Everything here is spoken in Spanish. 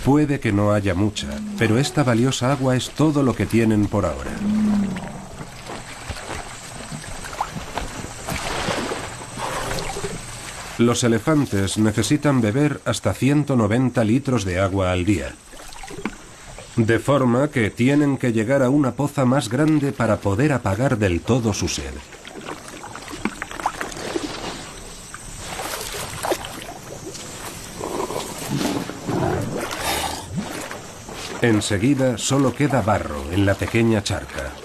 Puede que no haya mucha, pero esta valiosa agua es todo lo que tienen por ahora. Los elefantes necesitan beber hasta 190 litros de agua al día. De forma que tienen que llegar a una poza más grande para poder apagar del todo su sed. Enseguida solo queda barro en la pequeña charca.